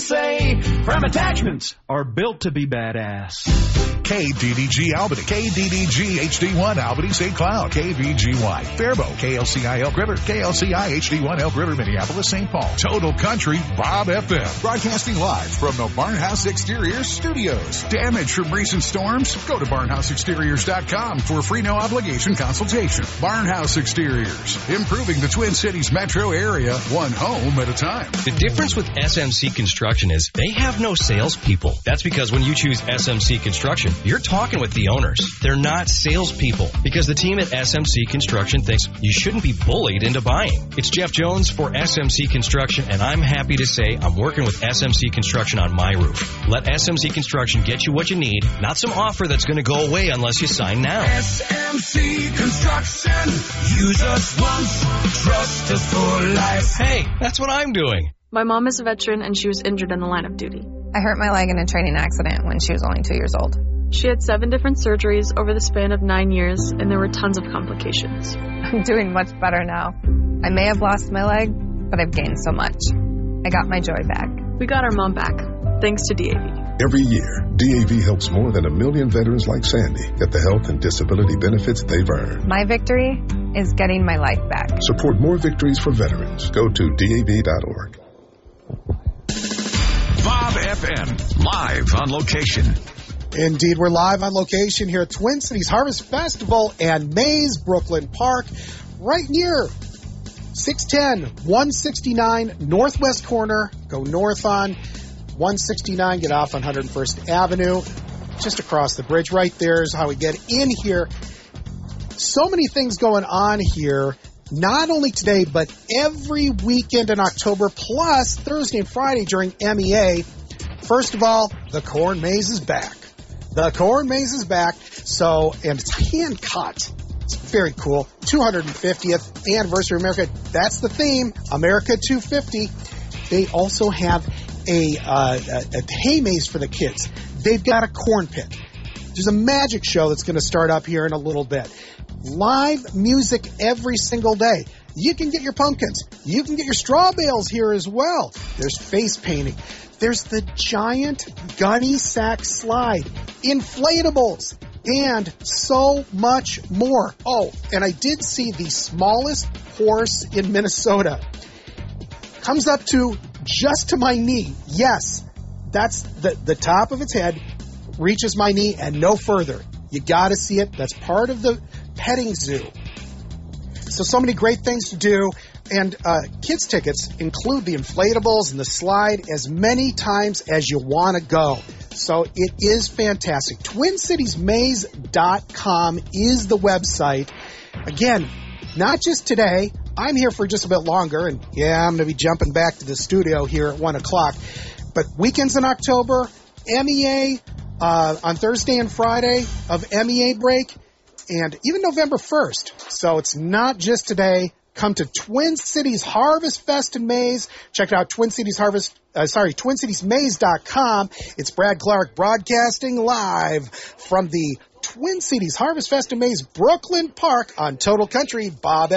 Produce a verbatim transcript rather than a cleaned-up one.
say Prem Attachments are built to be badass. K D D G Albany, K D D G H D one Albany Saint Cloud, K V G Y Faribault, K L C I Elk River, K L C I H D one Elk River, Minneapolis, Saint Paul. Total Country Bob F M. Broadcasting live from the Barnhouse Exteriors Studios. Damage from recent storms? Go to barnhouse exteriors dot com for a free no obligation consultation. Barnhouse Exteriors, improving the Twin Cities metro area one home at a time. The difference with S M C Construction is they have no salespeople. That's because when you choose S M C Construction, you're talking with the owners. They're not salespeople because the team at S M C Construction thinks you shouldn't be bullied into buying. It's Jeff Jones for S M C Construction, and I'm happy to say I'm working with S M C Construction on my roof. Let S M C Construction get you what you need, not some offer that's going to go away unless you sign now. S M C Construction. Use us once, trust us for life. Hey, that's what I'm doing. My mom is a veteran, and she was injured in the line of duty. I hurt my leg in a training accident when she was only two years old. She had seven different surgeries over the span of nine years, and there were tons of complications. I'm doing much better now. I may have lost my leg, but I've gained so much. I got my joy back. We got our mom back, thanks to D A V. Every year, D A V helps more than a million veterans like Sandy get the health and disability benefits they've earned. My victory is getting my life back. Support more victories for veterans. Go to D A V dot org. Bob F M, live on location. Indeed, we're live on location here at Twin Cities Harvest Festival and Mays, Brooklyn Park, right near six ten, one sixty-nine Northwest corner. Go north on one sixty-nine, get off on one hundred first Avenue, just across the bridge. Right there is how we get in here. So many things going on here, not only today, but every weekend in October, plus Thursday and Friday during M E A. First of all, the Corn Maze is back. The Corn Maze is back, so, and it's hand cut. It's very cool. two hundred fiftieth anniversary of America. That's the theme, America two fifty. They also have a, uh, a, a hay maze for the kids. They've got a corn pit. There's a magic show that's going to start up here in a little bit. Live music every single day. You can get your pumpkins. You can get your straw bales here as well. There's face painting. There's the giant gunny sack slide, inflatables, and so much more. Oh, and I did see the smallest horse in Minnesota. Comes up to just to my knee. Yes, that's the, the top of its head, reaches my knee and no further. You got to see it. That's part of the petting zoo. So, so many great things to do. And uh, kids' tickets include the inflatables and the slide as many times as you want to go. So it is fantastic. twin cities maze dot com is the website. Again, not just today. I'm here for just a bit longer. And, yeah, I'm going to be jumping back to the studio here at one o'clock. But weekends in October, M E A uh, on Thursday and Friday of M E A break, and even November first. So it's not just today. Come to Twin Cities Harvest Fest and Maze. Check out Twin Cities Harvest, uh, sorry, twin cities maze dot com. It's Brad Clark broadcasting live from the Twin Cities Harvest Fest and Maze, Brooklyn Park on Total Country. Bob